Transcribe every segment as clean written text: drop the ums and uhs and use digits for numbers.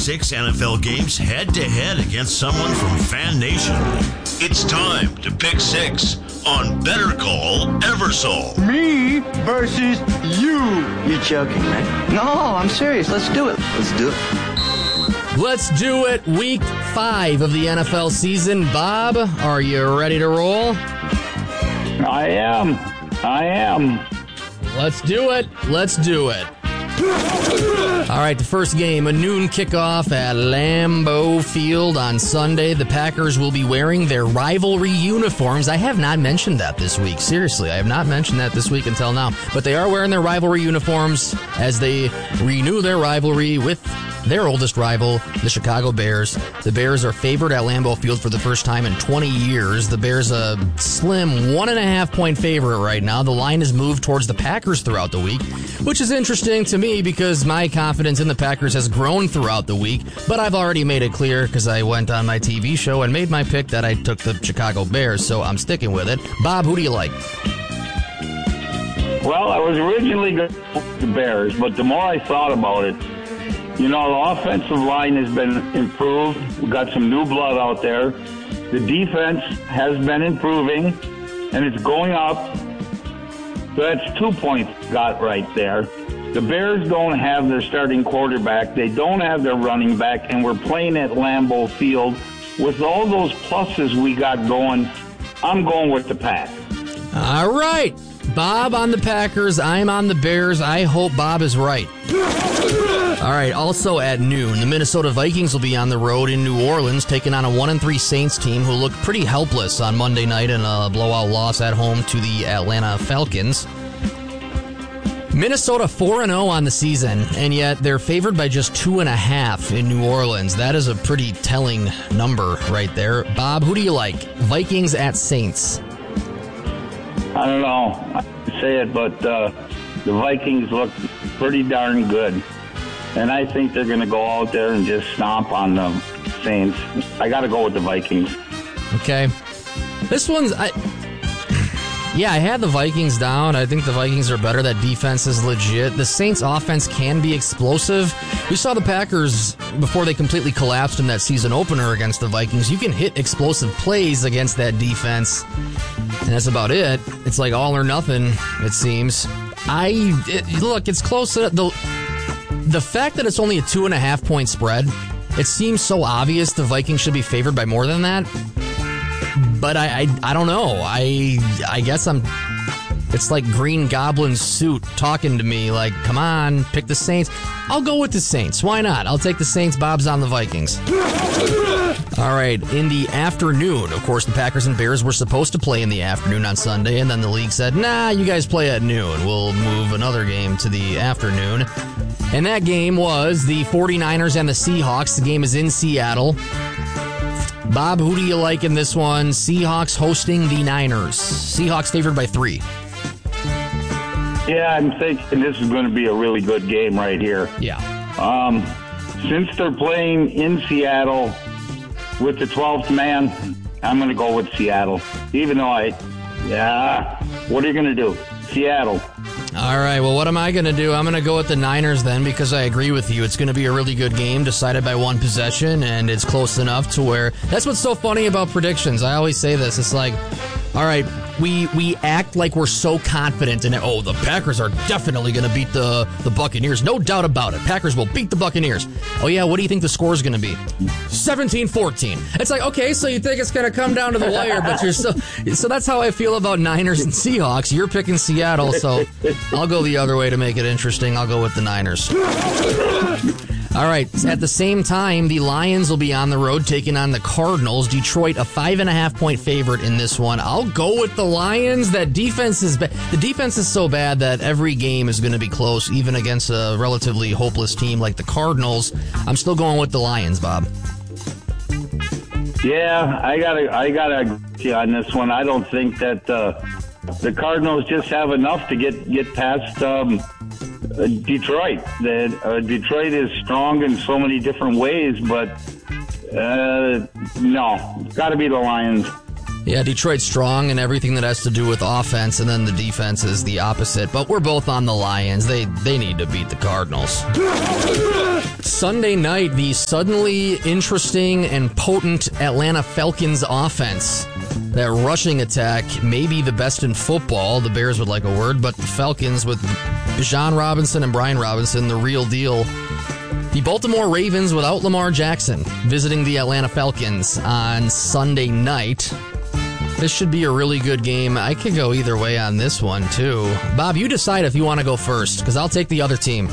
6 NFL games head-to-head against someone from Fan Nation. It's time to pick 6 on Better Call Eversole. Me versus you. You're joking, right? No, I'm serious. Let's do it. Let's do it. Let's do it. Week 5 of the NFL season. Bob, are you ready to roll? I am. Let's do it. All right, the first game, a noon kickoff at Lambeau Field on Sunday. The Packers will be wearing their rivalry uniforms. I have not mentioned that this week. Seriously, I have not mentioned that this week until now. But they are wearing their rivalry uniforms as they renew their rivalry with their oldest rival, the Chicago Bears. The Bears are favored at Lambeau Field for the first time in 20 years. The Bears a slim 1.5-point favorite right now. The line has moved towards the Packers throughout the week, which is interesting to me because my confidence in the Packers has grown throughout the week, but I've already made it clear because I went on my TV show and made my pick that I took the Chicago Bears, so I'm sticking with it. Bob, who do you like? Well, I was originally going to pick the Bears, but the more I thought about it, you know, the offensive line has been improved. We've got some new blood out there. The defense has been improving, and it's going up. So that's 2 points got right there. The Bears don't have their starting quarterback. They don't have their running back, and we're playing at Lambeau Field. With all those pluses we got going, I'm going with the Pack. All right. Bob on the Packers. I'm on the Bears. I hope Bob is right. All right, also at noon, the Minnesota Vikings will be on the road in New Orleans, taking on a 1-3 Saints team who looked pretty helpless on Monday night in a blowout loss at home to the Atlanta Falcons. Minnesota 4-0 on the season, and yet they're favored by just 2.5 in New Orleans. That is a pretty telling number right there. Bob, who do you like? Vikings at Saints. I don't know. I can say it, but the Vikings look pretty darn good. And I think they're going to go out there and just stomp on the Saints. I got to go with the Vikings. Okay. This one's... I had the Vikings down. I think the Vikings are better. That defense is legit. The Saints' offense can be explosive. We saw the Packers, before they completely collapsed in that season opener against the Vikings, you can hit explosive plays against that defense. And that's about it. It's like all or nothing, it seems. Look, it's close to... The fact that it's only a 2.5-point spread, it seems so obvious the Vikings should be favored by more than that. But I don't know. I guess it's like Green Goblin's suit talking to me like, come on, pick the Saints. I'll go with the Saints. Why not? I'll take the Saints. Bob's on the Vikings. All right, in the afternoon, of course, the Packers and Bears were supposed to play in the afternoon on Sunday, and then the league said, nah, you guys play at noon. We'll move another game to the afternoon. And that game was the 49ers and the Seahawks. The game is in Seattle. Bob, who do you like in this one? Seahawks hosting the Niners. Seahawks favored by 3. Yeah, I'm thinking this is going to be a really good game right here. Yeah. Since they're playing in Seattle with the 12th man, I'm going to go with Seattle. Even though what are you going to do? Seattle. All right, well, what am I going to do? I'm going to go with the Niners then because I agree with you. It's going to be a really good game decided by one possession, and it's close enough to where... That's what's so funny about predictions. I always say this. It's like, all right, we act like we're so confident in it. Oh, the Packers are definitely going to beat the Buccaneers. No doubt about it. Packers will beat the Buccaneers. Oh, yeah, what do you think the score is going to be? 17-14. It's like, okay, so you think it's going to come down to the wire, but you're still... So that's how I feel about Niners and Seahawks. You're picking Seattle, so I'll go the other way to make it interesting. I'll go with the Niners. All right, at the same time, the Lions will be on the road taking on the Cardinals. Detroit, a 5.5-point favorite in this one. I'll go with the Lions. That defense is the defense is so bad that every game is going to be close, even against a relatively hopeless team like the Cardinals. I'm still going with the Lions, Bob. Yeah, I gotta agree with you on this one. I don't think that the Cardinals just have enough to get past Detroit. Detroit is strong in so many different ways, but no, got to be the Lions. Yeah, Detroit's strong in everything that has to do with offense, and then the defense is the opposite. But we're both on the Lions. They need to beat the Cardinals. Sunday night, the suddenly interesting and potent Atlanta Falcons offense. That rushing attack may be the best in football. The Bears would like a word, but the Falcons with Bijan Robinson and Brian Robinson, the real deal. The Baltimore Ravens without Lamar Jackson visiting the Atlanta Falcons on Sunday night. This should be a really good game. I could go either way on this one, too. Bob, you decide if you want to go first, because I'll take the other team.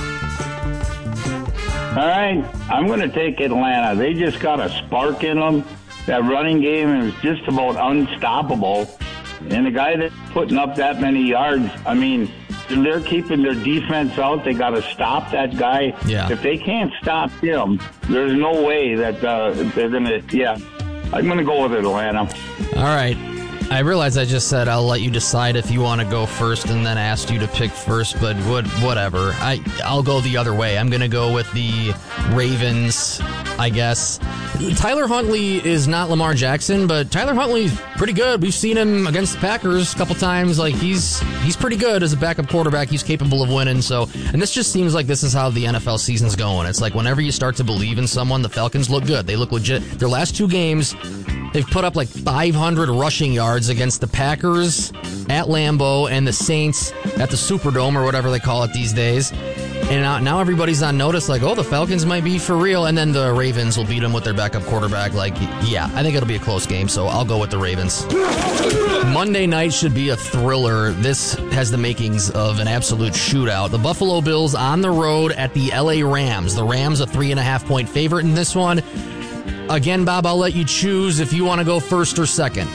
All right, I'm going to take Atlanta. They just got a spark in them. That running game is just about unstoppable. And the guy that's putting up that many yards, I mean, they're keeping their defense out. They got to stop that guy. Yeah. If they can't stop him, there's no way that they're going to, I'm going to go with Atlanta. All right. I realize I just said I'll let you decide if you want to go first and then asked you to pick first, but whatever. I'll go the other way. I'm going to go with the Ravens, I guess. Tyler Huntley is not Lamar Jackson, but Tyler Huntley's pretty good. We've seen him against the Packers a couple times. Like he's pretty good as a backup quarterback. He's capable of winning. And this just seems like this is how the NFL season's going. It's like whenever you start to believe in someone, the Falcons look good. They look legit. Their last two games, they've put up like 500 rushing yards against the Packers at Lambeau and the Saints at the Superdome or whatever they call it these days. And now everybody's on notice like, oh, the Falcons might be for real. And then the Ravens will beat them with their backup quarterback. Like, yeah, I think it'll be a close game, so I'll go with the Ravens. Monday night should be a thriller. This has the makings of an absolute shootout. The Buffalo Bills on the road at the LA Rams. The Rams a 3.5-point favorite in this one. Again, Bob, I'll let you choose if you want to go first or second.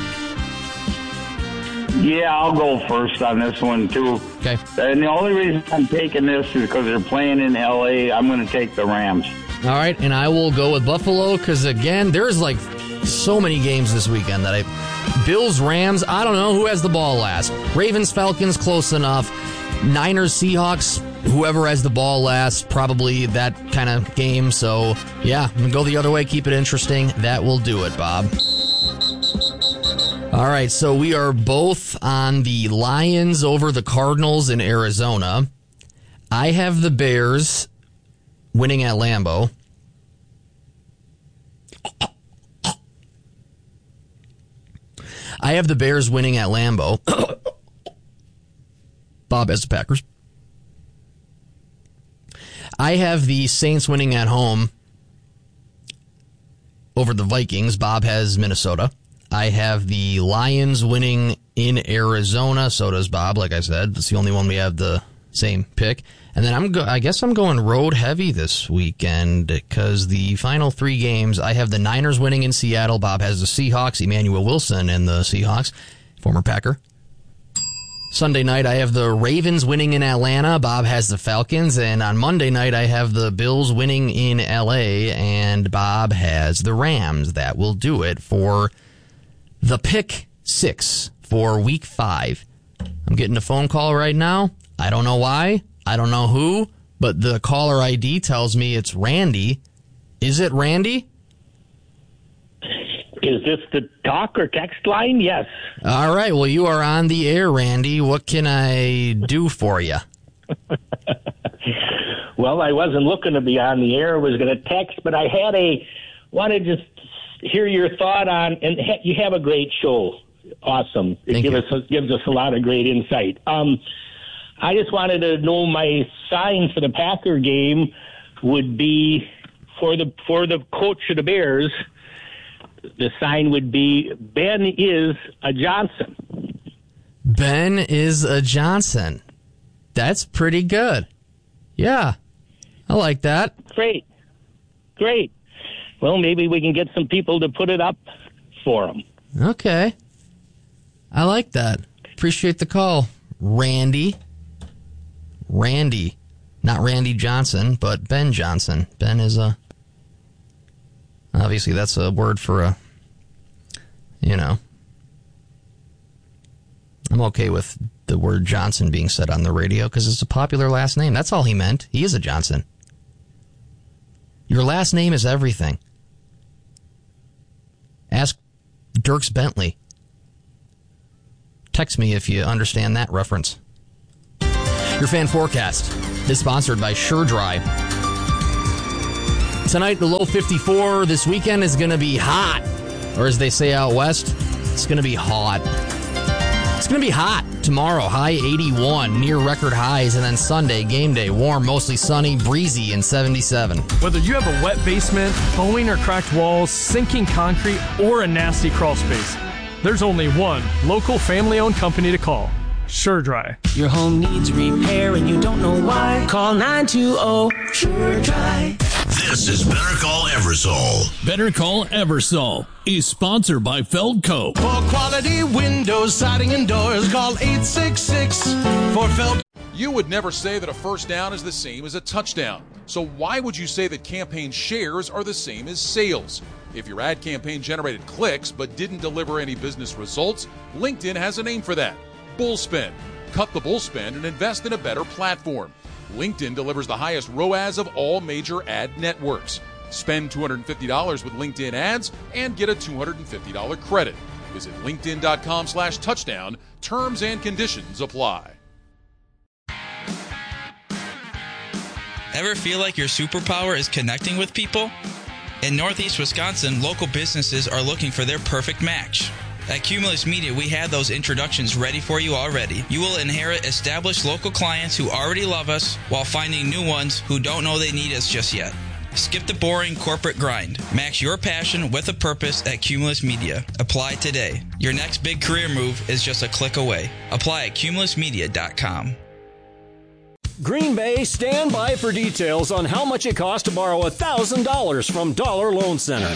Yeah, I'll go first on this one, too. Okay. And the only reason I'm taking this is because they're playing in L.A. I'm going to take the Rams. All right, and I will go with Buffalo because, again, there's like so many games this weekend that Bills, Rams, I don't know who has the ball last. Ravens, Falcons, close enough. Niners, Seahawks, whoever has the ball last, probably that kind of game. So, yeah, I'm going to go the other way, keep it interesting. That will do it, Bob. All right, so we are both on the Lions over the Cardinals in Arizona. I have the Bears winning at Lambeau. Bob has the Packers. I have the Saints winning at home over the Vikings. Bob has Minnesota. I have the Lions winning in Arizona. So does Bob, like I said. That's the only one we have the same pick. And then I guess I'm going road heavy this weekend because the final three games, I have the Niners winning in Seattle. Bob has the Seahawks, Emmanuel Wilson and the Seahawks, former Packer. Sunday night, I have the Ravens winning in Atlanta. Bob has the Falcons. And on Monday night, I have the Bills winning in L.A. and Bob has the Rams. That will do it for the Pick 6 for Week 5. I'm getting a phone call right now. I don't know why. I don't know who, but the caller ID tells me it's Randy. Is it Randy? Is this the talk or text line? Yes. All right. Well, you are on the air, Randy. What can I do for you? Well, I wasn't looking to be on the air. I was going to text, but I wanted to just hear your thought on, and you have a great show. Awesome. It gives us a lot of great insight. I just wanted to know my sign for the Packer game would be for the coach of the Bears. The sign would be Ben is a Johnson. Ben is a Johnson. That's pretty good. Yeah, I like that. Great. Well, maybe we can get some people to put it up for him. Okay. I like that. Appreciate the call, Randy. Not Randy Johnson, but Ben Johnson. Ben is obviously that's a word for I'm okay with the word Johnson being said on the radio because it's a popular last name. That's all he meant. He is a Johnson. Your last name is everything. Ask Dierks Bentley. Text me if you understand that reference. Your fan forecast is sponsored by SureDry. Tonight, the low 54. This weekend is going to be hot. Or as they say out west, it's going to be hot. It's going to be hot tomorrow, high 81, near record highs. And then Sunday, game day, warm, mostly sunny, breezy, and 77. Whether you have a wet basement, bowing or cracked walls, sinking concrete, or a nasty crawl space, there's only one local family-owned company to call. SureDry. Your home needs repair and you don't know why? Call 920-SureDry. This is Better Call Eversole. Better Call Eversole is sponsored by Feldco. For quality windows, siding, and doors, call 866 for Feldco. You would never say that a first down is the same as a touchdown. So why would you say that campaign shares are the same as sales? If your ad campaign generated clicks but didn't deliver any business results, LinkedIn has a name for that. Bullspend. Cut the bullspend and invest in a better platform. LinkedIn delivers the highest ROAS of all major ad networks. Spend $250 with LinkedIn ads and get a $250 credit. Visit linkedin.com/touchdown. Terms and conditions apply. Ever feel like your superpower is connecting with people? In Northeast Wisconsin, local businesses are looking for their perfect match. At Cumulus Media, we have those introductions ready for you already. You will inherit established local clients who already love us while finding new ones who don't know they need us just yet. Skip the boring corporate grind. Match your passion with a purpose at Cumulus Media. Apply today. Your next big career move is just a click away. Apply at cumulusmedia.com. Green Bay, stand by for details on how much it costs to borrow $1,000 from Dollar Loan Center.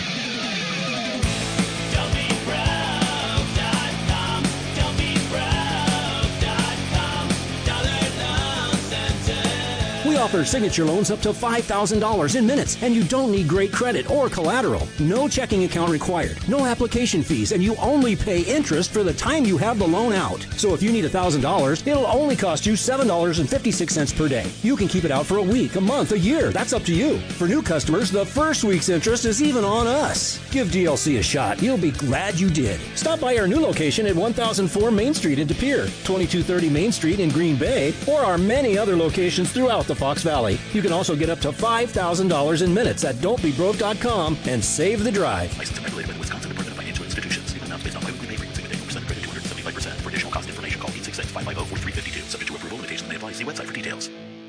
We offer signature loans up to $5,000 in minutes, and you don't need great credit or collateral. No checking account required, no application fees, and you only pay interest for the time you have the loan out. So if you need $1,000, it'll only cost you $7.56 per day. You can keep it out for a week, a month, a year. That's up to you. For new customers, the first week's interest is even on us. Give DLC a shot. You'll be glad you did. Stop by our new location at 1004 Main Street in De Pere, 2230 Main Street in Green Bay, or our many other locations throughout the Fox Valley. You can also get up to $5,000 in minutes at don'tbebroke.com and save the drive. License and regulated by the Wisconsin Department of Financial Institutions. Statement amounts based on biweekly pay rates. Payment date percent credit 275%. For additional cost information, call 866-550-4352. Subject to approval. Limitations may apply. See website for details.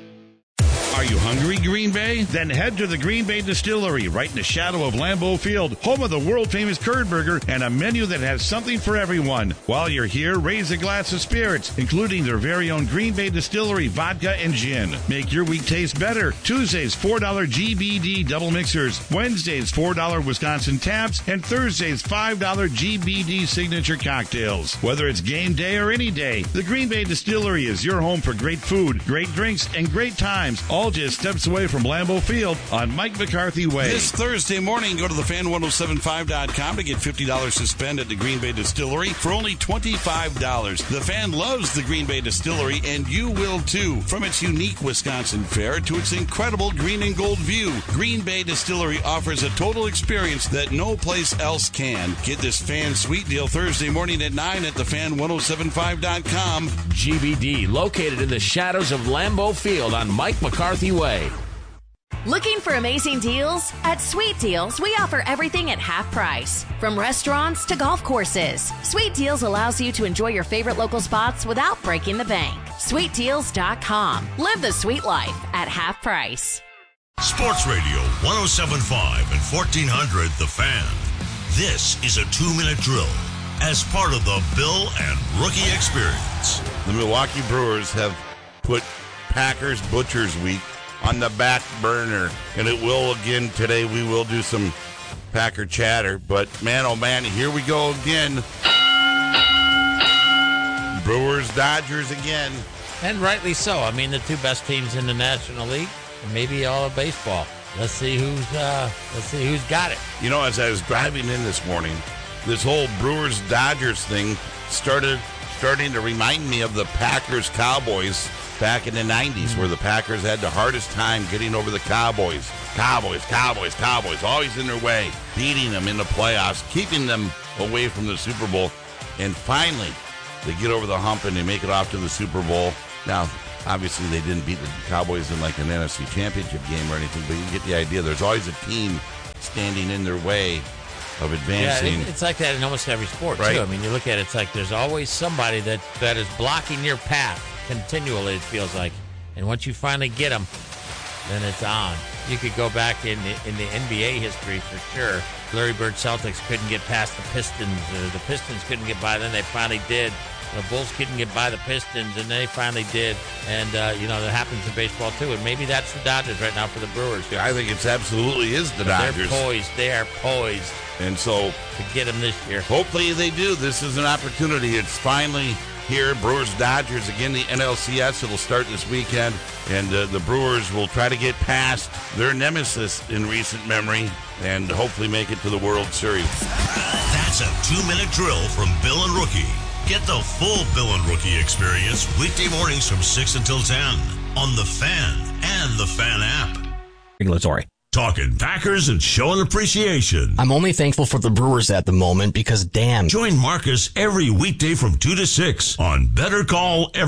Are you hungry, Green Bay? Then head to the Green Bay Distillery, right in the shadow of Lambeau Field, home of the world-famous curd burger and a menu that has something for everyone. While you're here, raise a glass of spirits, including their very own Green Bay Distillery vodka and gin. Make your week taste better. Tuesdays, $4 GBD double mixers. Wednesdays, $4 Wisconsin taps. And Thursdays, $5 GBD signature cocktails. Whether it's game day or any day, the Green Bay Distillery is your home for great food, great drinks, and great times, all just steps away from Lambeau Field on Mike McCarthy Way. This Thursday morning, go to thefan1075.com to get $50 to spend at the Green Bay Distillery for only $25. The Fan loves the Green Bay Distillery, and you will too. From its unique Wisconsin fare to its incredible green and gold view, Green Bay Distillery offers a total experience that no place else can. Get this Fan Sweet Deal Thursday morning at 9 at thefan1075.com. GBD, located in the shadows of Lambeau Field on Mike McCarthy Way. Looking for amazing deals? At Sweet Deals, we offer everything at half price. From restaurants to golf courses, Sweet Deals allows you to enjoy your favorite local spots without breaking the bank. SweetDeals.com. Live the sweet life at half price. Sports Radio 107.5 and 1400 The Fan. This is a 2-minute drill as part of the Bill and Rookie Experience. The Milwaukee Brewers have put Packers Butchers Week on the back burner, and it will again today. We will do some Packer chatter, but man, oh man, here we go again. Brewers Dodgers again, and rightly so. I mean, the two best teams in the National League, and maybe all of baseball. Let's see who's got it. You know, as I was driving in this morning, this whole Brewers Dodgers thing starting to remind me of the Packers Cowboys back in the 90s, where the Packers had the hardest time getting over the Cowboys. Cowboys, always in their way, beating them in the playoffs, keeping them away from the Super Bowl. And finally, they get over the hump and they make it off to the Super Bowl. Now, obviously, they didn't beat the Cowboys in like an NFC Championship game or anything, but you get the idea. There's always a team standing in their way of advancing. Yeah, it's like that in almost every sport, right? Too. I mean, you look at it, it's like there's always somebody that is blocking your path continually, it feels like. And once you finally get them, then it's on. You could go back in the NBA history for sure. Larry Bird Celtics couldn't get past the Pistons. The Pistons couldn't get by, then they finally did. The Bulls couldn't get by the Pistons, and they finally did. And, that happens in baseball, too. And maybe that's the Dodgers right now for the Brewers. Yeah, I think it's absolutely is the Dodgers. They're poised. They are poised. And so to get them this year. Hopefully they do. This is an opportunity. It's finally here. Brewers-Dodgers, again, the NLCS. It'll start this weekend. And the Brewers will try to get past their nemesis in recent memory and hopefully make it to the World Series. That's a 2-minute drill from Bill and Rookie. Get the full Bill and Rookie experience weekday mornings from 6 until 10 on The Fan and the Fan app. Regulatory. Talking Packers and showing appreciation. I'm only thankful for the Brewers at the moment because, damn. Join Marcus every weekday from 2 to 6 on Better Call